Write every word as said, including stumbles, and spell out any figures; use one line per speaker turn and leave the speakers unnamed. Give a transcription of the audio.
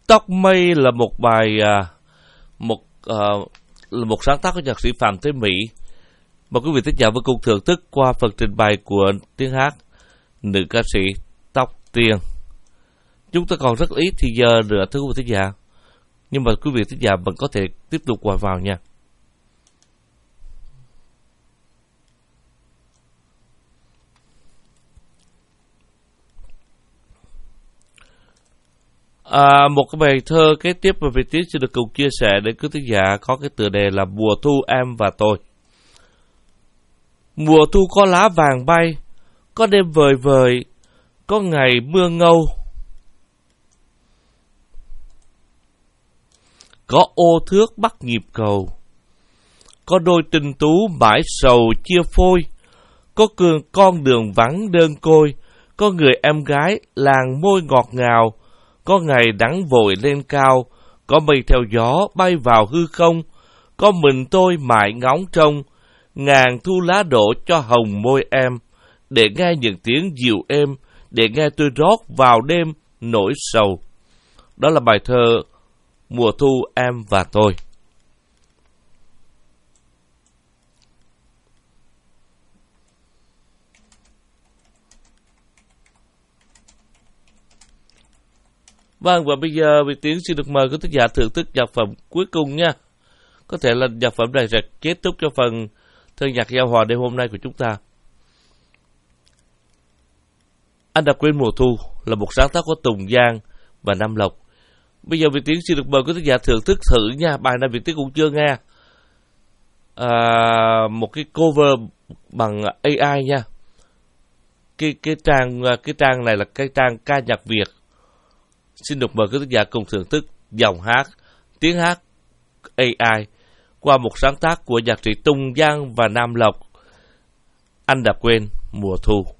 Tóc Mây là một bài à, một à, là một sáng tác của nhạc sĩ Phạm Thế Mỹ. Mời quý vị thính giả với cùng thưởng thức qua phần trình bày của tiếng hát nữ ca sĩ Tóc Tiên. Chúng ta còn rất ít thì giờ nữa thưa quý vị thính giả, nhưng mà quý vị thính giả vẫn có thể tiếp tục hòa vào nha. À, một cái bài thơ kế tiếp mà Việt Tiến sẽ được cùng chia sẻ đến quý thính giả có cái tựa đề là Mùa Thu Em Và Tôi. Mùa thu có lá vàng bay, có đêm vời vời, có ngày mưa ngâu, có ô thước bắt nhịp cầu, có đôi tinh tú mãi sầu chia phôi, có cường con đường vắng đơn côi, có người em gái làng môi ngọt ngào, có ngày nắng vội lên cao, có mây theo gió bay vào hư không, có mình tôi mãi ngóng trông, ngàn thu lá đổ cho hồng môi em, để nghe những tiếng dịu êm, để nghe tôi rót vào đêm nỗi sầu. Đó là bài thơ Mùa Thu Em Và Tôi. Vâng, và bây giờ Việt Tiến xin được mời quý thính giả thưởng thức nhạc phẩm cuối cùng nha. Có thể là nhạc phẩm này sẽ kết thúc cho phần thơ nhạc giao hòa đêm hôm nay của chúng ta. Anh Đã Quên Mùa Thu là một sáng tác của Tùng Giang và Nam Lộc. Bây giờ Việt Tiến xin được mời quý thính giả thưởng thức thử nha. Bài này Việt Tiến cũng chưa nghe. À, một cái cover bằng a i nha. Cái cái trang cái trang này là cái trang ca nhạc Việt. Xin được mời quý thính giả cùng thưởng thức dòng hát, tiếng hát a i qua một sáng tác của nhạc sĩ Tùng Giang và Nam Lộc. Anh Đã Quên Mùa Thu.